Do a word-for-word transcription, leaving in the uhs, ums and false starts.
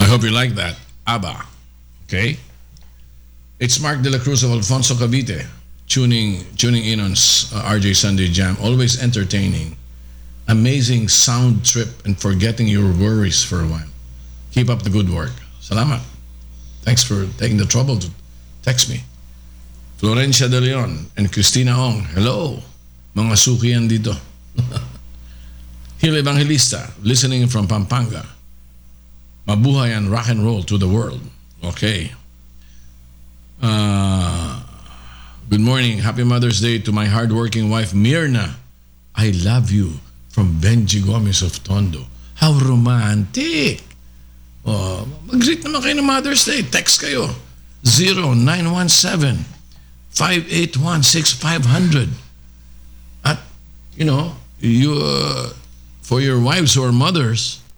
hope you like that. ABBA. Okay? It's Mark De La Cruz of Alfonso Cavite, tuning tuning in on uh, R J Sunday Jam. Always entertaining. Amazing sound trip and forgetting your worries for a while. Keep up the good work. Salamat. Thanks for taking the trouble to text me. Florencia De Leon and Christina Ong. Hello. Mga sukian dito. Hil Evangelista, listening from Pampanga. Mabuhay and rock and roll to the world. Okay. Uh, good morning. Happy Mother's Day to my hardworking wife, Mirna. I love you. From Benji Gomez of Tondo. How romantic. Oh, mag-greet naman kayo ng Mother's Day. Text kayo. zero nine one seven, five eight one, six five zero zero. At, you know, you, uh, for your wives who are mothers,